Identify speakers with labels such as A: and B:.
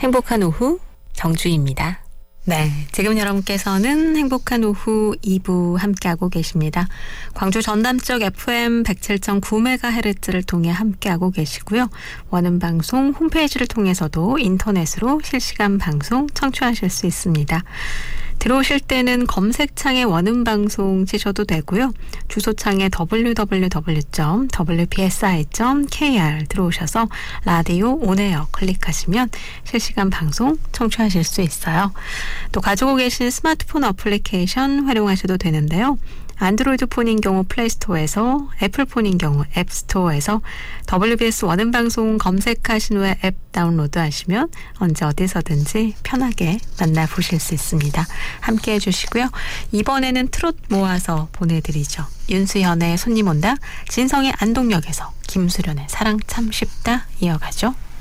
A: 행복한 오후 정주희입니다. 네, 지금 여러분께서는 행복한 오후 2부 함께하고 계십니다. 광주 전남 쪽 FM 107.9MHz를 통해 함께하고 계시고요. 원음방송 홈페이지를 통해서도 인터넷으로 실시간 방송 청취하실 수 있습니다. 들어오실 때는 검색창에 원음방송 치셔도 되고요. 주소창에 www.wpsi.kr 들어오셔서 라디오 온에어 클릭하시면 실시간 방송 청취하실 수 있어요. 또 가지고 계신 스마트폰 어플리케이션 활용하셔도 되는데요. 안드로이드 폰인 경우 플레이스토어에서, 애플폰인 경우 앱스토어에서 WBS 원음방송 검색하신 후에 앱 다운로드 하시면 언제 어디서든지 편하게 만나보실 수 있습니다. 함께해 주시고요. 이번에는 트롯 모아서 보내드리죠. 윤수현의 손님 온다, 진성의 안동역에서 김수련의 사랑 참 쉽다 이어가죠.